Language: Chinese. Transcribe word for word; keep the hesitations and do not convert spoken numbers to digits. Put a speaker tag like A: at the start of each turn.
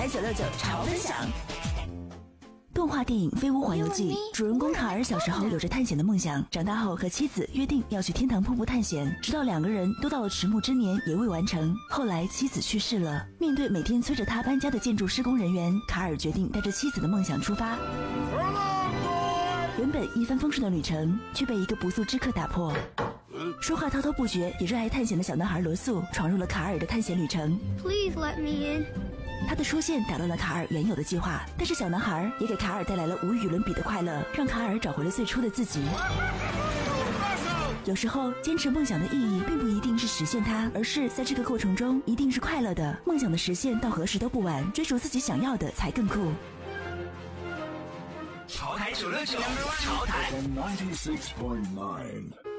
A: 台九六九潮分享。动画电影《飞屋环游记》，主人公卡尔小时候有着探险的梦想，长大后和妻子约定要去天堂瀑布探险，直到两个人都到了迟暮之年也未完成。后来妻子去世了，面对每天催着他搬家的建筑施工人员，卡尔决定带着妻子的梦想出发。原本一帆风顺的旅程，却被一个不速之客打破。说话滔滔不绝也热爱探险的小男孩罗素闯入了卡尔的探险旅程。
B: Please let me in。
A: 他的出现打乱了卡尔原有的计划，但是小男孩也给卡尔带来了无与伦比的快乐，让卡尔找回了最初的自己。有时候坚持梦想的意义并不一定是实现它，而是在这个过程中一定是快乐的。梦想的实现到何时都不晚，追逐自己想要的才更酷。
C: 潮台九六九，潮台。
D: ninety-six point nine